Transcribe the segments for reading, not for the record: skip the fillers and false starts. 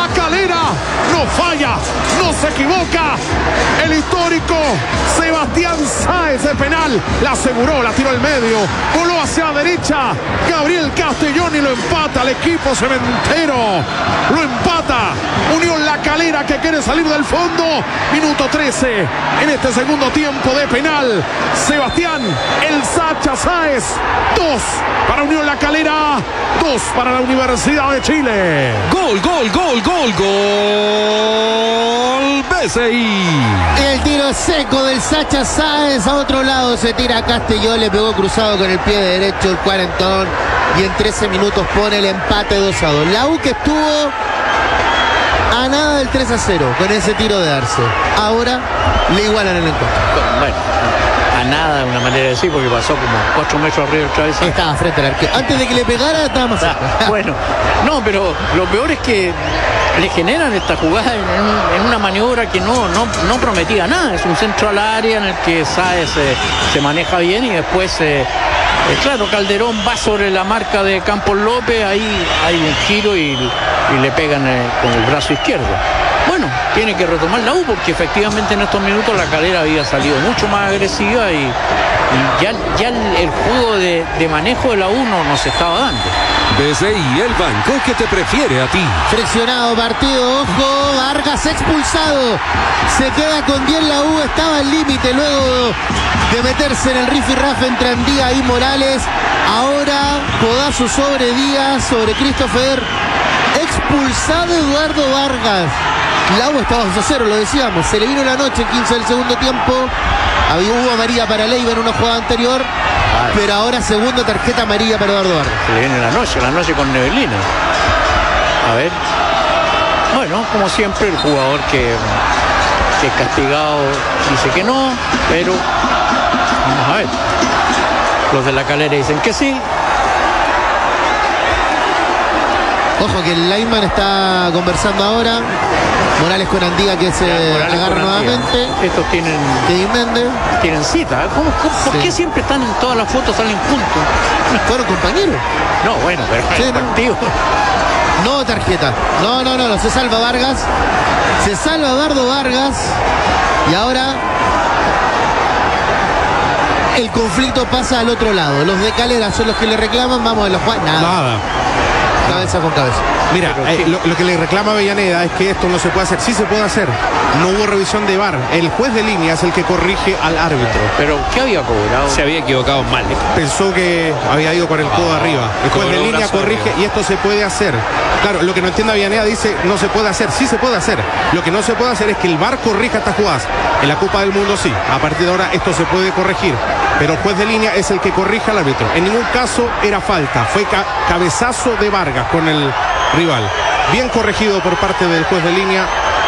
La Calera no falla, no se equivoca. El histórico Sebastián Sáez de penal la aseguró, la tiró al medio, voló hacia la derecha. Gabriel Castellón y lo empata el equipo cementero. Lo empata Unión La Calera, que quiere salir del fondo. Minuto 13 en este segundo tiempo de penal. Sebastián el Sacha Sáez. 2 para Unión La Calera, 2 para la Universidad de Chile. Gol, gol, gol, gol, gol. BCI. El tiro seco del Sacha Sáez. A otro lado se tira Castellón, le pegó cruzado con el pie derecho el cuarentón. Y en 13 minutos pone el empate 2-2. La U, que estuvo a nada del 3-0 con ese tiro de Arce, ahora le igualan el encuentro. Bueno, a nada de una manera de decir, porque pasó como 4 metros arriba del travesaño. Estaba frente al arquero. Antes de que le pegara estaba más cerca. Bueno, no, pero lo peor es que le generan esta jugada en una maniobra que no prometía nada. Es un centro al área en el que Sáez se maneja bien y después claro, Calderón va sobre la marca de Campos López, ahí hay un giro y le pegan con el brazo izquierdo. Bueno, tiene que retomar la U, porque efectivamente en estos minutos La Calera había salido mucho más agresiva y ya el juego de manejo de la U no se estaba dando. BCI, el banco que te prefiere a ti. Friccionado partido, ojo, Vargas expulsado. Se queda con 10 la U, estaba al límite luego de meterse en el rifirrafe entre Andía y Morales. Ahora codazo sobre Díaz, sobre Christopher. Expulsado Eduardo Vargas. La U estaba 2-0, lo decíamos. Se le vino la noche en 15 del segundo tiempo. Hubo amarilla para Leiva en una jugada anterior. Pero ahora segunda tarjeta amarilla para Eduardo Vargas. Se le viene la noche con Neblina. A ver. Bueno, como siempre, el jugador que es castigado dice que no, pero vamos a ver. Los de La Calera dicen que sí. Ojo que el lineman está conversando ahora. Morales con Andía, que se agarra nuevamente. Estos tienen cita. ¿Por qué siempre están en todas las fotos, salen juntos? Fueron compañeros. No, bueno, pero sí, el partido. No tarjeta. No. Se salva Vargas. Se salva Eduardo Vargas. Y ahora el conflicto pasa al otro lado. Los de Calera son los que le reclaman. Vamos a los Juan. Nada. Cabeza con cabeza. Mira, lo que le reclama Avellaneda es que esto no se puede hacer. Sí se puede hacer. No hubo revisión de VAR. El juez de línea es el que corrige al árbitro. Pero ¿qué había cobrado? Se había equivocado mal. Pensó que había ido con el codo arriba. El juez de línea corrige arriba. Y esto se puede hacer. Claro, lo que no entiende Avellaneda dice no se puede hacer. Sí se puede hacer. Lo que no se puede hacer es que el VAR corrija estas jugadas. En la Copa del Mundo sí. A partir de ahora esto se puede corregir. Pero el juez de línea es el que corrige al árbitro. En ningún caso era falta. Fue cabezazo de Vargas con el rival. Bien corregido por parte del juez de línea.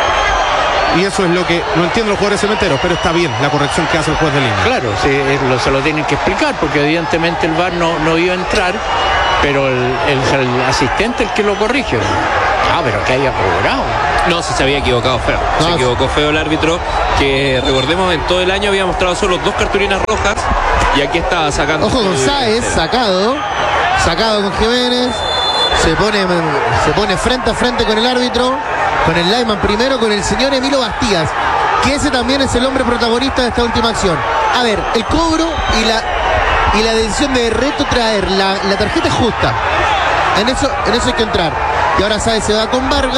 Y eso es lo que no entiendo los jugadores cementeros, pero está bien la corrección que hace el juez de línea. Claro, sí, se lo tienen que explicar, porque evidentemente el VAR no iba a entrar, pero el asistente el que lo corrige. Pero que haya cobrado. No, se había equivocado feo. Se equivocó feo el árbitro, que recordemos en todo el año había mostrado solo 2 cartulinas rojas y aquí estaba sacando. Ojo con Sáez, sacado con Jiménez. Se pone frente a frente con el árbitro, con el lineman primero, con el señor Emilio Bastías, que ese también es el hombre protagonista de esta última acción. A ver, el cobro y la decisión de retrotraer la tarjeta es justa. En eso hay que entrar. Y ahora Sáez se va con Vargas.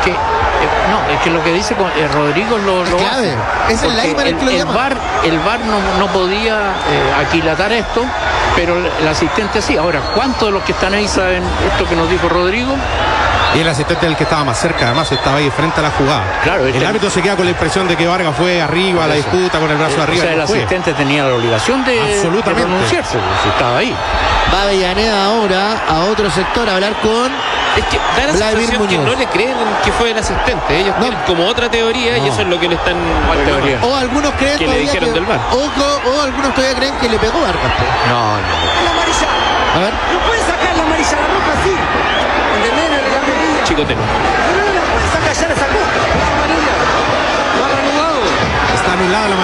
Es que lo que dice Rodrigo lo clave. hace. Es el lineman el que lo llama. El VAR no podía aquilatar esto, pero el asistente sí. Ahora, ¿cuántos de los que están ahí saben esto que nos dijo Rodrigo? Y el asistente es el que estaba más cerca, además estaba ahí frente a la jugada. Claro, el árbitro se queda con la impresión de que Vargas fue arriba a la disputa con el brazo arriba. O sea, el asistente tenía la obligación de pronunciarse, si estaba ahí. Va Avellaneda ahora a otro sector a hablar con Es que da la sensación que no le creen que fue el asistente. Ellos tienen como otra teoría y eso es lo que le están... teoría? O algunos creen que le dijeron del VAR. O algunos todavía creen que le pegó Vargas. No. La amarilla. A ver. No puede sacar la amarilla, la roja sí. ¿Entendés? La amarilla. Chicotero. No la puede sacar, ya la sacó. La amarilla. ¿Va reanudado? Está anulada la amarilla.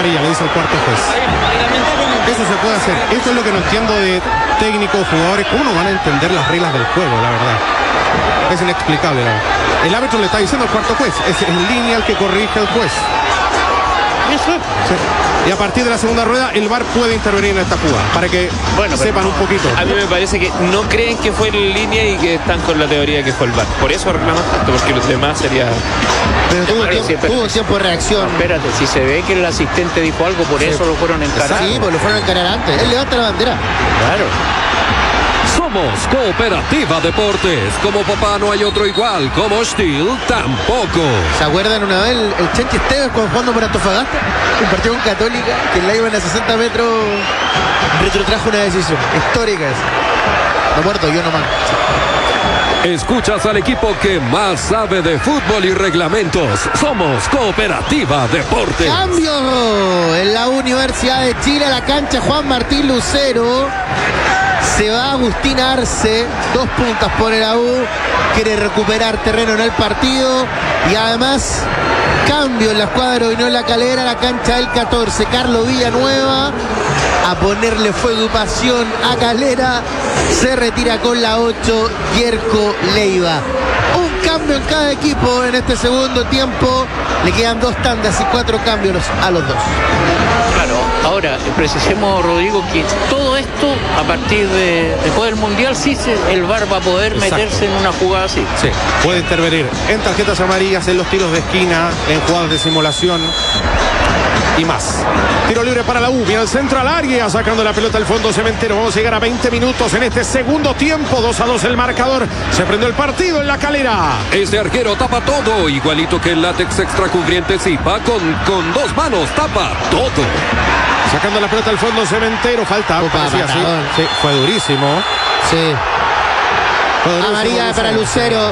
amarilla, le dice el cuarto juez. Eso se puede hacer. Esto es lo que no entiendo de técnicos, jugadores. ¿Cómo no van a entender las reglas del juego, la verdad? Es inexplicable, la verdad. El árbitro le está diciendo al cuarto juez. Es en línea el que corrige el juez. Eso es. Sí. Y a partir de la segunda rueda, el VAR puede intervenir en esta jugada. Para que sepan un poquito. A mí me parece que no creen que fue en línea y que están con la teoría de que fue el VAR. Por eso reclaman tanto, porque los demás sería... Pero tuvo Claro, un tiempo de reacción. Espérate, si se ve que el asistente dijo algo, por eso lo fueron a encarar. Sí, pues lo fueron a encarar antes. Él levanta la bandera. Claro. Somos Cooperativa Deportes. Como papá no hay otro igual. Como Steel tampoco. ¿Se acuerdan una vez el Chenchi Esteves cuando jugando por Antofagasta? Un partido con Católica, que en la iban a 60 metros, retrotrajo una decisión histórica esa. No muerto, yo nomás. Escuchas al equipo que más sabe de fútbol y reglamentos. Somos Cooperativa Deportes. Cambio en la Universidad de Chile, a la cancha Juan Martín Lucero. Se va Agustín Arce, 2 puntas pone la U, quiere recuperar terreno en el partido y además cambio en la escuadra y no en la Calera, la cancha del 14, Carlos Villanueva a ponerle fuego y pasión a Calera, se retira con la 8, Yerko Leiva. Un cambio en cada equipo en este segundo tiempo, le quedan 2 tandas y 4 cambios a los dos. Claro, ahora precisemos, Rodrigo, que todo esto a partir de después del Mundial sí el VAR va a poder meterse en una jugada así. Sí, puede intervenir en tarjetas amarillas, en los tiros de esquina, en jugadas de simulación y más. Tiro libre para la U, viene al centro al área, sacando la pelota al fondo Cementero. Vamos a llegar a 20 minutos en este segundo tiempo, 2-2 el marcador. Se prendió el partido en la Calera. Este arquero tapa todo, igualito que el látex extra cubriente Zipa, con 2 manos tapa todo. Sacando la pelota al fondo Cementero, falta. Parecía así. Sí, fue durísimo. Sí. Fue durísimo, Amarilla para Lucero.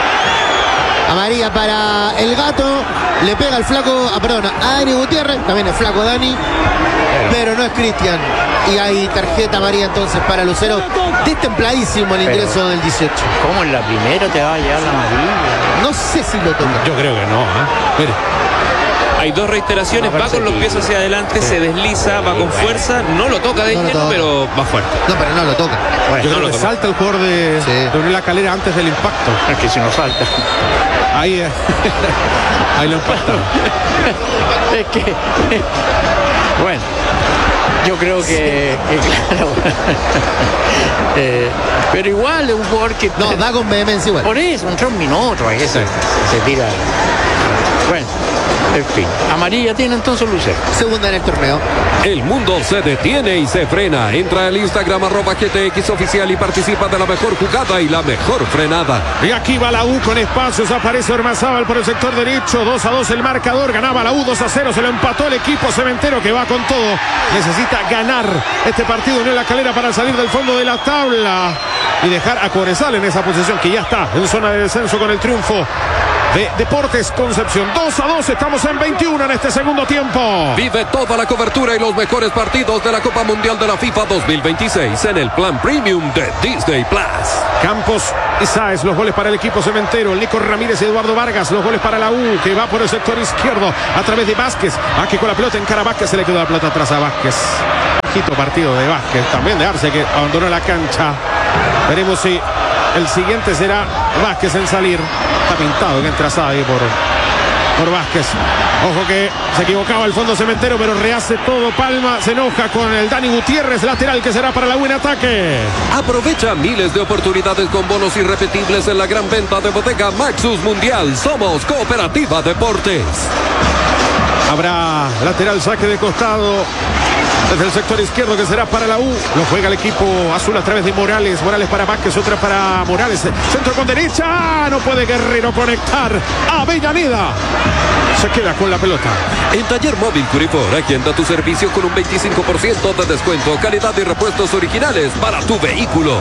Amarilla para el Gato. Le pega al flaco, a Dani Gutiérrez. También el flaco Dani. Pero no es Cristian. Y hay tarjeta amarilla entonces para Lucero. Destempladísimo el ingreso del 18. ¿Cómo en la primera te va a llevar la amarilla? No sé si lo toca. Yo creo que no. Mire. Hay 2 reiteraciones, va con los pies hacia adelante, se desliza, va con fuerza, no lo toca de No lo lleno, toca. pero va fuerte. No, pero no lo toca. Yo no creo lo que toca. salta el jugador de Unión La Calera antes del impacto. Es que si no falta. Ahí ahí lo impactó. Es que. Bueno. Yo creo que claro. Pero igual es un jugador que. No, va con vehemencia igual. Por eso, entró un minuto, ahí se tira. Bueno, en fin. Amarilla tiene entonces Lucero. Segunda en el torneo. El mundo se detiene y se frena. Entra al Instagram @GTX oficial y participa de la mejor jugada y la mejor frenada. Y aquí va la U con espacios, aparece Ormazábal por el sector derecho, 2-2 el marcador, ganaba la U 2-0, se lo empató el equipo Cementero que va con todo, necesita ganar este partido Unión La Calera para salir del fondo de la tabla y dejar a Cobresal en esa posición que ya está en zona de descenso con el triunfo de Deportes Concepción. 2-2, estamos en 21 en este segundo tiempo. Vive toda la cobertura y los mejores partidos de la Copa Mundial de la FIFA 2026 en el plan premium de Disney Plus. Campos y Sáez, los goles para el equipo Cementero. El Nico Ramírez y Eduardo Vargas, los goles para la U, que va por el sector izquierdo a través de Vázquez. Aquí con la pelota en cara Vázquez, se le quedó la pelota atrás a Vázquez. Quito partido de Vázquez, también de Arce, que abandonó la cancha. Veremos si el siguiente será Vázquez en salir. Está pintado que entra Sáez por Vázquez. Ojo que se equivocaba el fondo Cementero, pero rehace todo. Palma se enoja con el Dani Gutiérrez, lateral que será para la U en ataque. Aprovecha miles de oportunidades con bonos irrepetibles en la gran venta de Bodega Maxus Mundial. Somos Cooperativa Deportes. Habrá lateral, saque de costado desde el sector izquierdo que será para la U. Lo juega el equipo azul a través de Morales. Morales para Vázquez, otra para Morales. Centro con derecha. No puede Guerrero conectar. Avellaneda se queda con la pelota. En Taller Móvil Curifor, agenda tu servicio con un 25% de descuento, calidad y repuestos originales para tu vehículo.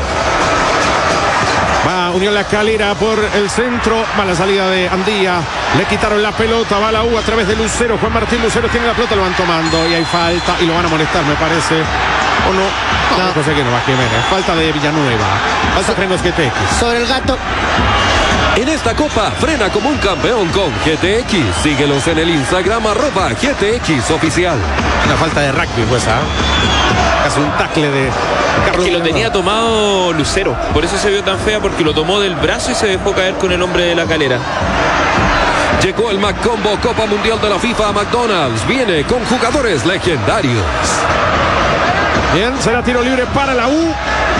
Va Unión La Calera por el centro. Va la salida de Andía. Le quitaron la pelota. Va la U a través de Lucero. Juan Martín Lucero tiene la pelota. Lo van tomando y hay falta. Y lo van a molestar, me parece. ¿O no? No, José que no va Jiménez. Falta de Villanueva. Falta Frenos GTX. Sobre el Gato. En esta copa, frena como un campeón con GTX. Síguelos en el Instagram @GTX Oficial. Una falta de rugby, pues, casi un tackle de Carlos. Que lo tenía tomado Lucero. Por eso se vio tan fea, porque lo tomó del brazo y se dejó caer con el hombre de la calera. Llegó el McCombo Copa Mundial de la FIFA a McDonald's. Viene con jugadores legendarios. Bien, será tiro libre para la U.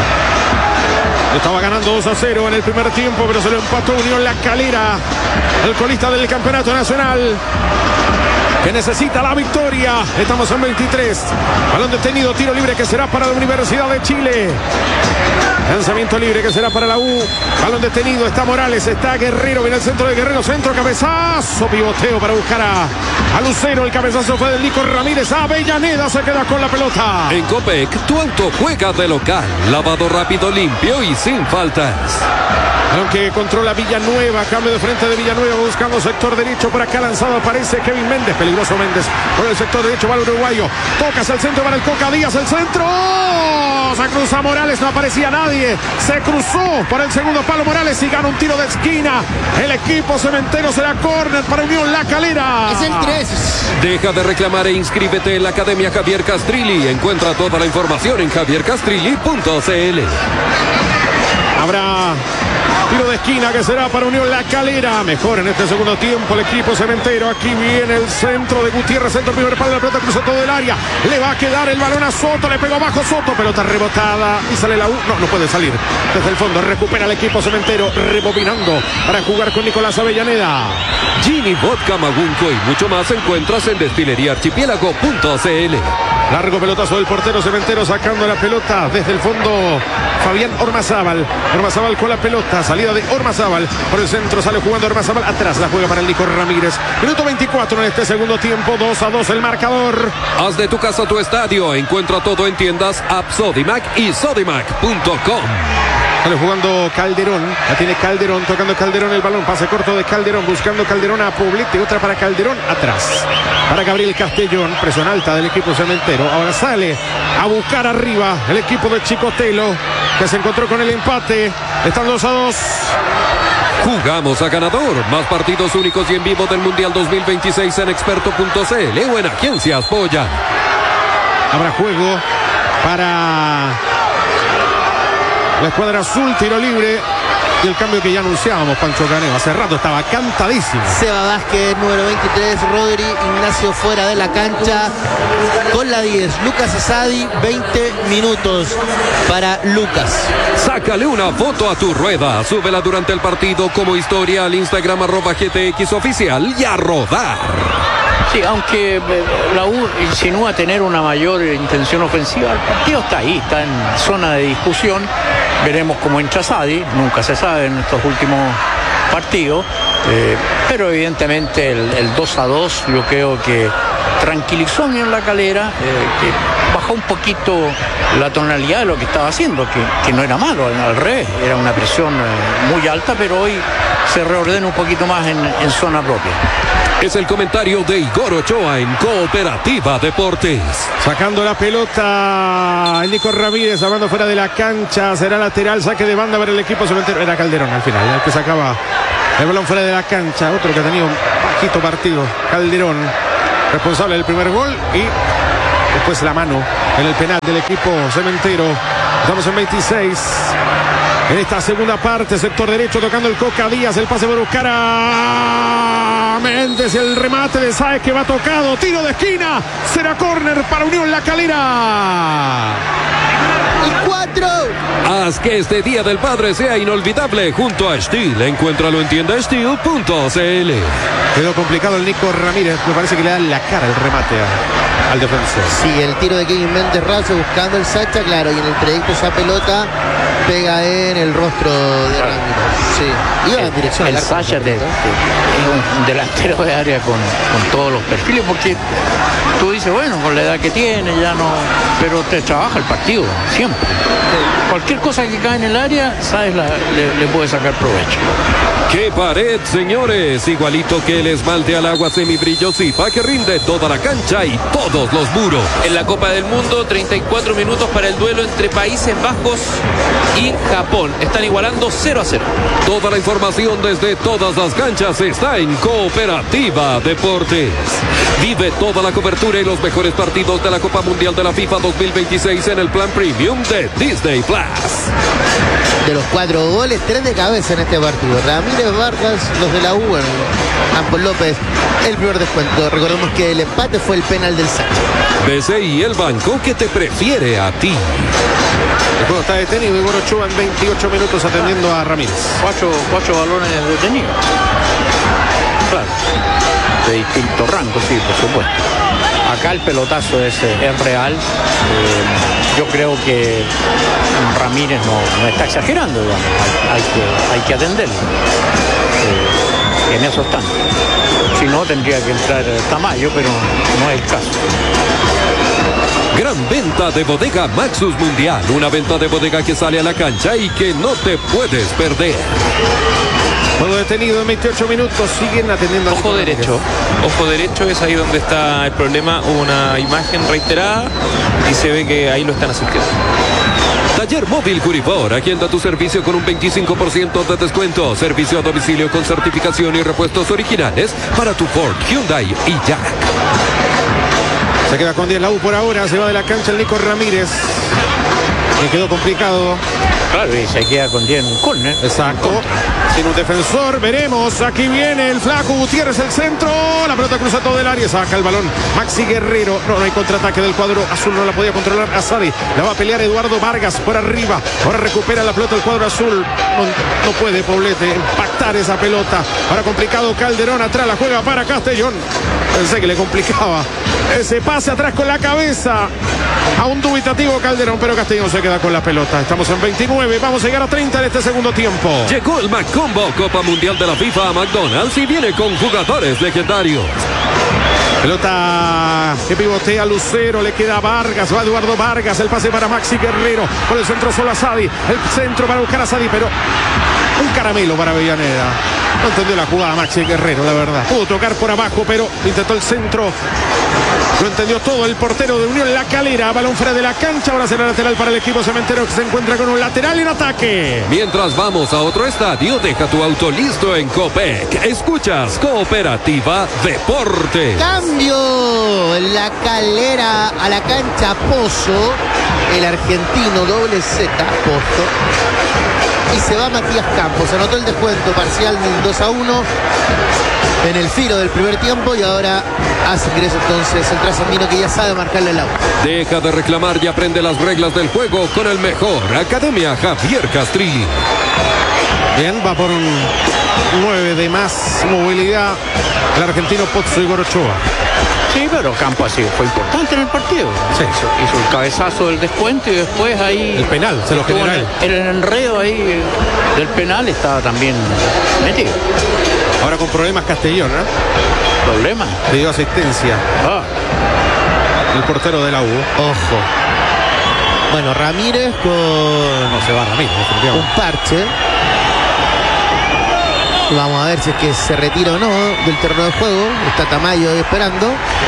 Estaba ganando 2-0 en el primer tiempo, pero se lo empató Unión La Calera, el colista del campeonato nacional, que necesita la victoria. Estamos en 23. Balón detenido, tiro libre que será para la Universidad de Chile. Lanzamiento libre que será para la U. Balón detenido, está Morales, está Guerrero, viene el centro de Guerrero, centro, cabezazo, pivoteo para buscar a Lucero. El cabezazo fue del Nico Ramírez. Avellaneda se queda con la pelota. En Copec, tu auto juega de local. Lavado rápido, limpio y sin faltas. Aunque controla Villanueva, cambio de frente de Villanueva, buscando sector derecho. Por acá lanzado aparece Kevin Méndez, peligroso Méndez. Por el sector derecho va el uruguayo. Tocas el centro para el Coca Díaz, el centro. Se cruza Morales, no aparecía nadie. Se cruzó por el segundo palo Morales y gana un tiro de esquina. El equipo cementero será córner para Unión La Calera. Es el 3. Deja de reclamar e inscríbete en la Academia Javier Castrilli. Encuentra toda la información en javiercastrilli.cl. Habrá tiro de esquina que será para Unión La Calera. Mejor en este segundo tiempo el equipo cementero. Aquí viene el centro de Gutiérrez. Centro, primer palo, la pelota cruza todo el área. Le va a quedar el balón a Soto. Le pegó abajo Soto. Pelota rebotada. Y sale la U. No puede salir. Desde el fondo recupera el equipo cementero. Rebobinando para jugar con Nicolás Avellaneda. Gini, vodka, magunco y mucho más encuentras en destileriaarchipiélago.cl. Largo pelotazo del portero cementero, sacando la pelota desde el fondo Fabián Ormazábal. Ormazábal con la pelota, salida de Ormazábal. Por el centro sale jugando Ormazábal. Atrás la juega para el Nico Ramírez. Minuto 24 en este segundo tiempo. 2-2 el marcador. Haz de tu casa tu estadio. Encuentra todo en tiendas App Sodimac y sodimac.com. Sale jugando Calderón, la tiene Calderón, tocando Calderón el balón, pase corto de Calderón, buscando Calderón a Poblete, otra para Calderón, atrás. Para Gabriel Castellón, presión alta del equipo cementero. Ahora sale a buscar arriba el equipo de Chicotelo, que se encontró con el empate. Están 2-2. Jugamos a ganador. Más partidos únicos y en vivo del Mundial 2026 en experto.cl o en Agencias Polla. Habrá juego para la escuadra azul, tiro libre. Y el cambio que ya anunciábamos, Pancho Caneo. Hace rato estaba cantadísimo. Seba Vázquez, número 23. Rodri Ignacio fuera de la cancha. Con la 10, Lucas Asadi. 20 minutos para Lucas. Sácale una foto a tu rueda. Súbela durante el partido como historia al Instagram @GTX Oficial y a rodar. Sí, aunque la U insinúa tener una mayor intención ofensiva, el partido está ahí, está en zona de discusión. Veremos cómo entra Asadi, nunca se sabe en estos últimos partidos, pero evidentemente el 2-2 yo creo que tranquilizó en La Calera, que bajó un poquito la tonalidad de lo que estaba haciendo, que no era malo, al revés, era una presión muy alta, pero hoy se reordena un poquito más en zona propia. Es el comentario de Igor Ochoa en Cooperativa Deportes. Sacando la pelota el Nico Ramírez, hablando fuera de la cancha, será lateral, saque de banda para el equipo cementero. Era Calderón al final, el que sacaba el balón fuera de la cancha. Otro que ha tenido un bajito partido, Calderón, responsable del primer gol y después la mano en el penal del equipo cementero. Estamos en 26. En esta segunda parte, sector derecho, tocando el Coca Díaz, el pase por buscar a Méndez, el remate de Sáez que va tocado, tiro de esquina, será córner para Unión La Calera. Y 4. Haz que este Día del Padre sea inolvidable junto a Steel. Encuéntralo en tiendasteel.cl. Quedó complicado el Nico Ramírez, me parece que le da la cara el remate al defensor. Sí, el tiro de Kevin Méndez Razo buscando el Sacha, claro, y en el trayecto esa pelota pega en el rostro de Ramírez. Sí, iba en dirección al el arco. Sacha es un delantero de área con todos los perfiles, porque tú dices, bueno, con la edad que tiene ya no, pero te trabaja el partido siempre. Cualquier cosa que cae en el área, sabes, le puede sacar provecho. ¡Qué pared, señores! Igualito que el esmalte al agua semibrillo Zipa que rinde toda la cancha y todos los muros. En la Copa del Mundo, 34 minutos para el duelo entre Países Bajos y Japón. Están igualando 0-0. Toda la información desde todas las canchas está en Cooperativa Deportes. Vive toda la cobertura y los mejores partidos de la Copa Mundial de la FIFA 2026 en el plan premium de Disney Plus. De los 4 goles, 3 de cabeza en este partido. Ramírez, Vargas, los de la U, bueno, Campos López, el primer descuento. Recordemos que el empate fue el penal del Sánchez. BCI, el banco que te prefiere a ti. El juego está detenido y Igor Ochoa en 28 minutos atendiendo a Ramírez. 4 balones detenidos. Claro. De distinto rango, sí, por supuesto. Acá el pelotazo es real. Yo creo que Ramírez no está exagerando, digamos. Hay que atenderlo. En eso están. Si no, tendría que entrar Tamayo, pero no es el caso. Gran venta de bodega Maxus Mundial. Una venta de bodega que sale a la cancha y que no te puedes perder. Juego detenido en 28 minutos. Siguen atendiendo. Ojo derecho es ahí donde está el problema. Una imagen reiterada y se ve que ahí lo están asistiendo. Taller Móvil Curipor, agenda tu servicio con un 25% de descuento. Servicio a domicilio con certificación y repuestos originales para tu Ford, Hyundai y Jack. Se queda con 10 la U por ahora. Se va de la cancha el Nico Ramírez. Le quedó complicado. Claro, y se queda con 10 en un córner. Exacto. Sin un defensor, veremos. Aquí viene el flaco Gutiérrez, el centro. La pelota cruza todo el área. Saca el balón Maxi Guerrero. No hay contraataque del cuadro azul. No la podía controlar Asadi. La va a pelear Eduardo Vargas por arriba. Ahora recupera la pelota el cuadro azul. No puede Poblete impactar esa pelota. Ahora complicado Calderón atrás. La juega para Castellón. Pensé que le complicaba ese pase atrás con la cabeza a un dubitativo Calderón, pero Castellón se queda con la pelota. Estamos en 29, vamos a llegar a 30 en este segundo tiempo. Llegó el McCombo Copa Mundial de la FIFA a McDonald's y viene con jugadores legendarios. Pelota que pivotea Lucero, le queda Vargas, va Eduardo Vargas, el pase para Maxi Guerrero, por el centro solo Asadi, el centro para buscar a Asadi, pero un caramelo para Avellaneda. No entendió la jugada Maxi Guerrero, la verdad. Pudo tocar por abajo, pero intentó el centro. Lo entendió todo el portero de Unión La Calera. Balón fuera de la cancha. Ahora será lateral para el equipo cementero que se encuentra con un lateral en ataque. Mientras vamos a otro estadio, deja tu auto listo en Copec. Escuchas Cooperativa Deportes. Cambio. La Calera a la cancha Pozo. El argentino doble Z Pozo. Y se va Matías Campos. Anotó el descuento parcial del 2-1 en el filo del primer tiempo y ahora hace ingreso entonces el trasandino que ya sabe marcarle el auto. Deja de reclamar y aprende las reglas del juego con el mejor. Academia Javier Castrilli. Bien, va por un 9 de más movilidad el argentino Pozzo Igor Ochoa. Sí, pero Campos así fue importante en el partido. Sí. Hizo el cabezazo del descuento y después ahí... El penal, se lo generó él. El enredo ahí del penal estaba también metido. Ahora con problemas Castellón, ¿eh? ¿Problema? Le dio asistencia. El portero de la U. Ojo. Bueno, Ramírez con No se va Ramírez, un definitivamente. parche. Vamos a ver si es que se retira o no del terreno de juego. Está Tamayo ahí esperando.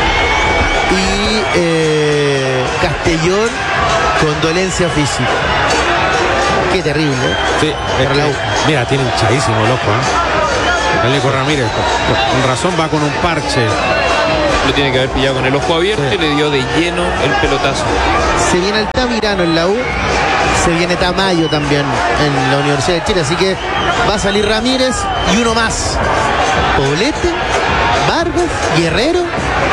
Y Castellón con dolencia física. Qué terrible. Sí, Para la U. mira, tiene hinchadísimo el ojo, ¿eh? El Nico Ramírez, con razón va con un parche. Lo tiene que haber pillado con el ojo abierto y le dio de lleno el pelotazo. Se viene Altamirano en la U. Se viene Tamayo también en la Universidad de Chile. Así que va a salir Ramírez y uno más. Poblete, Vargas, Guerrero.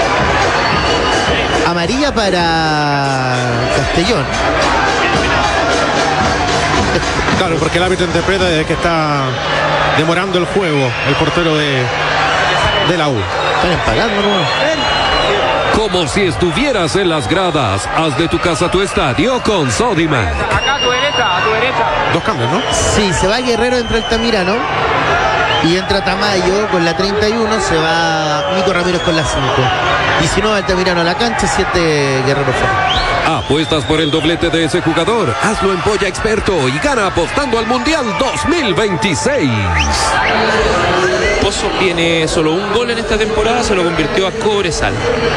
Amarilla para Castellón. Claro, porque el árbitro interpreta de que está demorando el juego el portero de la U. Están empatando, ¿no? Como si estuvieras en las gradas. Haz de tu casa tu estadio con Sodimac. Acá a tu derecha. Dos cambios, ¿no? Sí, se va Guerrero, entra Altamirano. Y entra Tamayo con la 31. Se va Nico Ramírez con la 5. 19 Altamirano a la cancha, 7 Guerrero fuera. Apuestas por el doblete de ese jugador. Hazlo en Polla Experto y gana apostando al Mundial 2026. Pozo tiene solo un gol en esta temporada, se lo convirtió a Cobresal.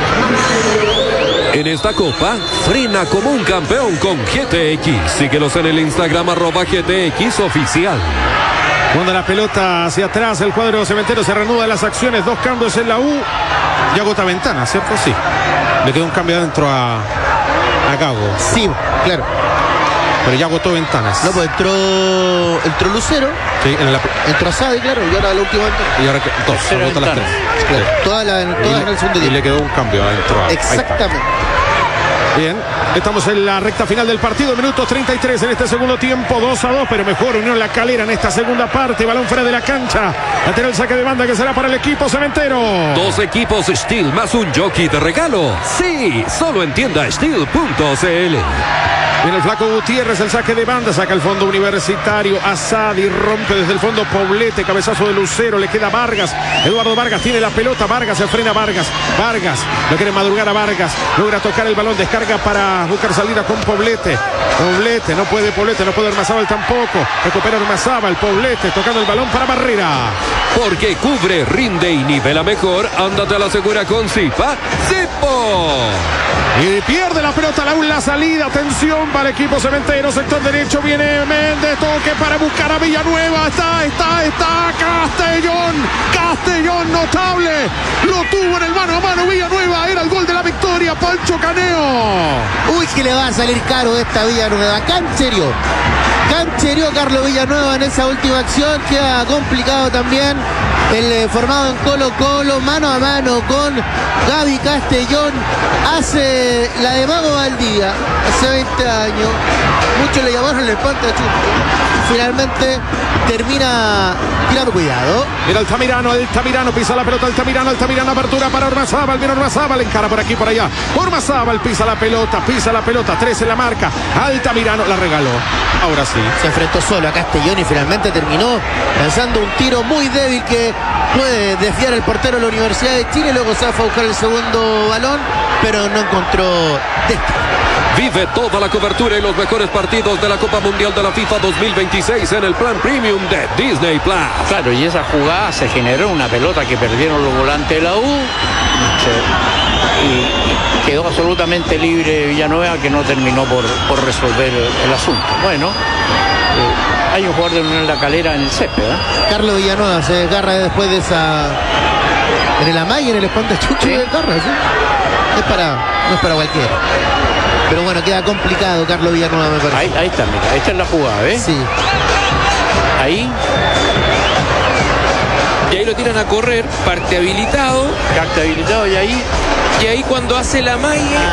En esta copa, frena como un campeón con GTX. Síguelos en el Instagram @GTX Oficial. Cuando la pelota hacia atrás, el cuadro cementero se reanuda las acciones. 2 cambios en la U. Y agota Ventana, ¿cierto? Sí. Le quedó un cambio adentro a Gago. Sí, claro. Pero ya agotó Ventanas. No, pues entró Lucero. Sí, entró Asadi, claro, y ahora la última entró. Y ahora dos, agota las 3. Claro, todas en el segundo y tiempo. le quedó un cambio adentro. Exactamente. Bien, estamos en la recta final del partido, minutos 33 en este segundo tiempo, 2-2, pero mejor Unión La Calera en esta segunda parte, balón fuera de la cancha, lateral saque de banda que será para el equipo cementero. 2 equipos Steel más un jockey de regalo. Sí, solo en tienda Steel.cl. Viene el flaco Gutiérrez, el saque de banda, saca el fondo Universitario, Asadi rompe desde el fondo Poblete, cabezazo de Lucero, le queda Vargas, Eduardo Vargas tiene la pelota, Vargas se frena Vargas, lo quiere madrugar a Vargas, logra tocar el balón, descarga para buscar salida con Poblete, no puede Ormazábal tampoco, recupera Ormazábal, Poblete tocando el balón para Barrera. Porque cubre, rinde y nivela mejor, ándate a la segura con Zipa, Zipo. Y pierde la pelota, la salida, atención para el equipo cementero, sector derecho, viene Méndez, toque para buscar a Villanueva, está Castellón, notable, lo tuvo en el mano a mano Villanueva, era el gol de la victoria, Pancho Caneo. Uy, que le va a salir caro esta Villanueva, canchereó Carlos Villanueva en esa última acción, queda complicado también el formado en Colo-Colo, mano a mano con Gaby Castellón, hace la de Mago Valdivia, hace 20 años, muchos le llamaron el espantachunto, finalmente termina tirando cuidado. Mira Altamirano, pisa la pelota, Altamirano, apertura para Ormazábal, viene Ormazábal, encara por aquí, por allá, Ormazábal pisa la pelota, 3 en la marca, Altamirano la regaló, ahora sí. Se enfrentó solo a Castellón y finalmente terminó lanzando un tiro muy débil que puede desviar el portero de la Universidad de Chile, luego se va a buscar el segundo balón, pero no encontró destino. Vive toda la cobertura y los mejores partidos de la Copa Mundial de la FIFA 2026 en el plan premium de Disney Plus. Claro, y esa jugada se generó una pelota que perdieron los volantes de la U y quedó absolutamente libre Villanueva, que no terminó por resolver el asunto. Bueno, hay un jugador de Unión La Calera en el césped, ¿eh? Carlos Villanueva se desgarra después de esa en el amague, en el espantachucho, de desgarra, ¿sí? No es para cualquiera. Pero bueno, queda complicado Carlos Villanueva, me parece. Ahí está, mira, esta es la jugada, ¿ves? Sí. Ahí. Y ahí lo tiran a correr, parte habilitado. Y ahí. Y ahí cuando hace la malla,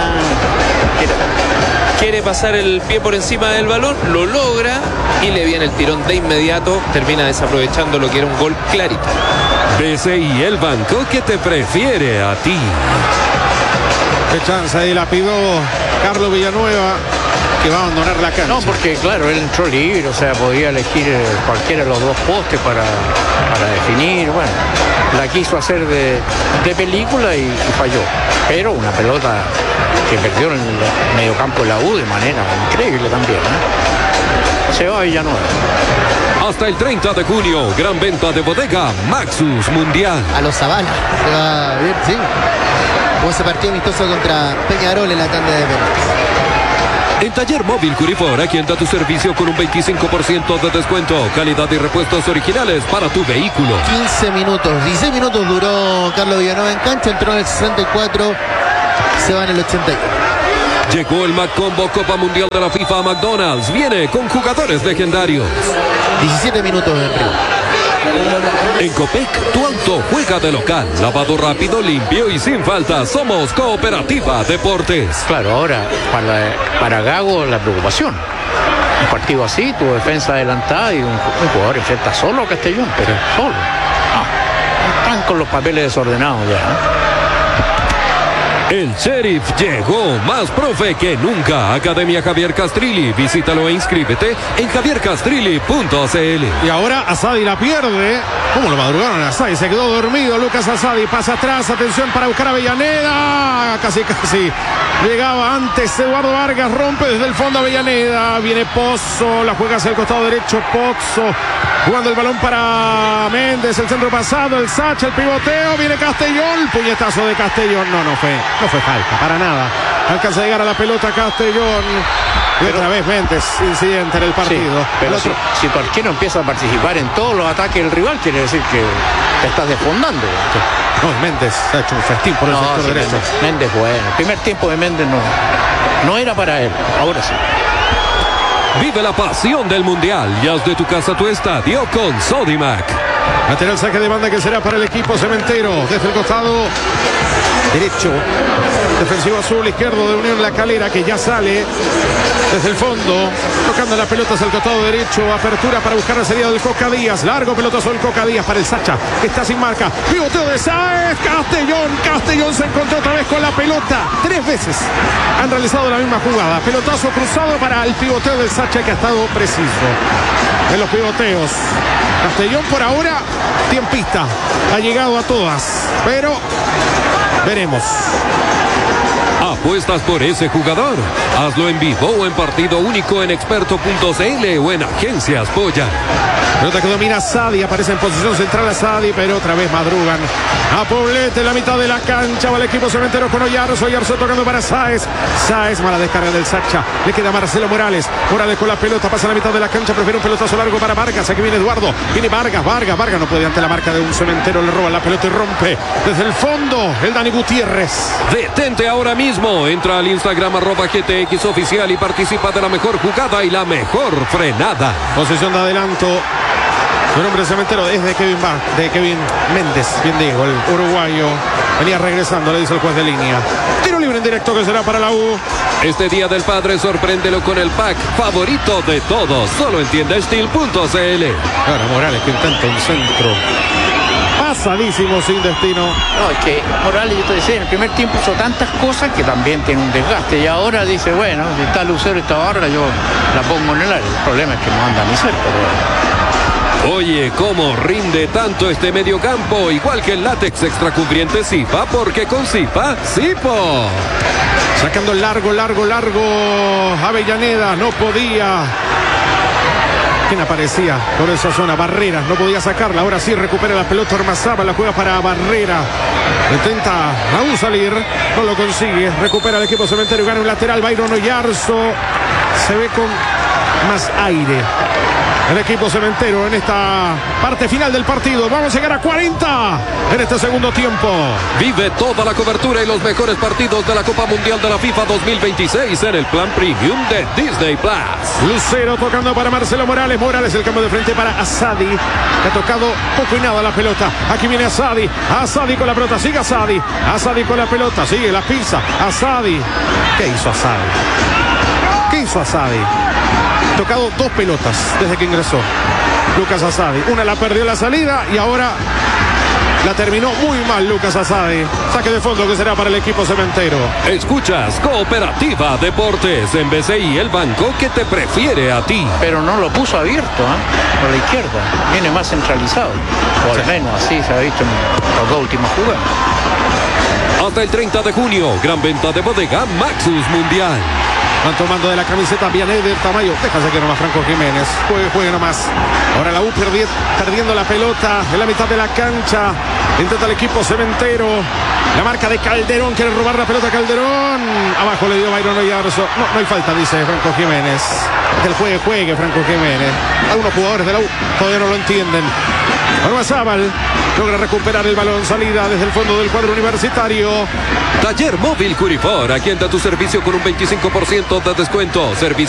quiere pasar el pie por encima del balón, lo logra y le viene el tirón de inmediato, termina desaprovechando lo que era un gol clarito. BCI, el banco que te prefiere a ti. Qué chance ahí la pidió Carlos Villanueva, que va a abandonar la cancha. No, porque claro, él entró libre, o sea, podía elegir cualquiera de los dos postes para definir. Bueno, la quiso hacer de película y falló. Pero una pelota que perdió en el mediocampo de la U de manera increíble también, ¿eh? Se va a Villanueva. Hasta el 30 de junio, gran venta de bodega Maxus Mundial. A los Zavala. Se va bien, sí. Como ese partido amistoso contra Peñarol en la tanda de penales. En Taller Móvil Curifor, aquí entra tu servicio con un 25% de descuento. Calidad y repuestos originales para tu vehículo. 16 minutos duró Carlos Villanueva en cancha, entró en el 64, se va en el 81. Llegó el McCombo Copa Mundial de la FIFA a McDonald's. Viene con jugadores legendarios. 17 minutos de río. En Copec, tu auto juega de local. Lavado rápido, limpio y sin falta. Somos Cooperativa Deportes. Claro, ahora para Gago la preocupación. Un partido así, tu defensa adelantada y un jugador enfrenta solo a Castellón, pero solo. Están con los papeles desordenados ya, ¿eh? El Sheriff llegó más profe que nunca. Academia Javier Castrilli. Visítalo e inscríbete en javiercastrilli.cl. Y ahora Asadi la pierde. ¿Cómo lo madrugaron a Asadi? Se quedó dormido Lucas Asadi. Pasa atrás. Atención para buscar a Avellaneda. Casi. Llegaba antes Eduardo Vargas. Rompe desde el fondo Avellaneda. Viene Pozo. La juega hacia el costado derecho. Pozo. Jugando el balón para Méndez. El centro pasado. El Sacha. El pivoteo. Viene Castellón. Puñetazo de Castellón. No fue falta. Para nada. Alcanza a llegar a la pelota Castellón. Y otra vez Méndez, incidente en el partido. Sí, pero El otro- si tu arquero empieza a participar en todos los ataques del rival, quiere decir que te estás desfondando. No, Méndez ha hecho un festín por el sector sí, derecho. Méndez, bueno. El primer tiempo de Méndez no era para él. Ahora sí. Vive la pasión del Mundial y haz de tu casa tu estadio con Sodimac. Lateral saque de banda que será para el equipo cementero. Desde el costado derecho. Defensivo azul izquierdo de Unión La Calera que ya sale desde el fondo. Tocando la pelota hacia el costado derecho. Apertura para buscar la salida del Coca Díaz. Largo pelotazo del Coca Díaz para el Sacha. Que está sin marca. Pivoteo de Sáez. Castellón se encontró otra vez con la pelota. 3 veces han realizado la misma jugada. Pelotazo cruzado para el pivoteo del Sacha que ha estado preciso en los pivoteos. Castellón por ahora tiempista. Ha llegado a todas. Pero veremos. ¿Apuestas por ese jugador? Hazlo en vivo o en partido único en experto.cl o en Agencias Polla. Pelota que domina Sadi, aparece en posición central a Sadi, pero otra vez madrugan. A Poblete en la mitad de la cancha, va el equipo cementero con Oyarzo tocando para Sáez. Sáez, mala descarga del Sacha. Le queda Marcelo Morales. Morales con la pelota, pasa a la mitad de la cancha, prefiere un pelotazo largo para Vargas. Aquí viene Eduardo, viene Vargas no puede ante la marca de un cementero, le roba la pelota y rompe. Desde el fondo, el Dani Gutiérrez. Detente ahora mismo. Entra al Instagram @GTX Oficial y participa de la mejor jugada y la mejor frenada. Posición de adelanto. Su nombre cementero es de Kevin Méndez, bien digo, el uruguayo. Venía regresando, le dice el juez de línea. Tiro libre en directo que será para la U. Este Día del Padre sorpréndelo con el pack favorito de todos. Solo en tiendastil.cl. Ahora Morales que intenta un centro. Pasadísimo sin destino. No, es que Morales, yo te decía, en el primer tiempo hizo tantas cosas que también tiene un desgaste. Y ahora dice, bueno, si está Lucero y está Barra, yo la pongo en el área. El problema es que no anda ni cerca. Oye, ¿cómo rinde tanto este mediocampo? Igual que el látex extracubriente Zipa, porque con Zipa, Zipo. Sacando largo. Avellaneda no podía. ¿Quién aparecía por esa zona? Barreras, no podía sacarla. Ahora sí recupera la pelota Ormazábal, la juega para Barrera. Intenta aún salir, no lo consigue. Recupera el equipo cementero y gana un lateral. Byron Oyarzo se ve con más aire. El equipo cementero en esta parte final del partido. Vamos a llegar a 40 en este segundo tiempo. Vive toda la cobertura y los mejores partidos de la Copa Mundial de la FIFA 2026 en el plan premium de Disney Plus. Lucero tocando para Marcelo Morales. Morales el cambio de frente para Asadi, que ha tocado poco y nada la pelota. Aquí viene Asadi. Asadi con la pelota. Sigue Asadi. Asadi con la pelota. Sigue la pisa. Asadi. ¿Qué hizo Asadi? Tocado 2 pelotas desde que ingresó Lucas Asadi. Una la perdió en la salida y ahora la terminó muy mal Lucas Asadi. Saque de fondo que será para el equipo cementero. Escuchas Cooperativa Deportes en BCI, el banco que te prefiere a ti. Pero no lo puso abierto, por la izquierda. Viene más centralizado. O al menos así se ha visto en las 2 últimas jugadas. Hasta el 30 de junio, gran venta de bodega Maxus Mundial. Van tomando de la camiseta Vianey del Tamayo. Déjase que nomás Franco Jiménez. Juegue nomás. Ahora la U perdiendo la pelota en la mitad de la cancha. Intenta el equipo cementero. La marca de Calderón. Quiere robar la pelota Calderón. Abajo le dio Byron Oyarzo. No hay falta, dice Franco Jiménez. Que el juegue Franco Jiménez. Algunos jugadores de la U todavía no lo entienden. Ormazábal logra recuperar el balón. Salida desde el fondo del cuadro universitario. Taller Móvil Curifor, aquí anda tu servicio con un 25% de descuento. Servicio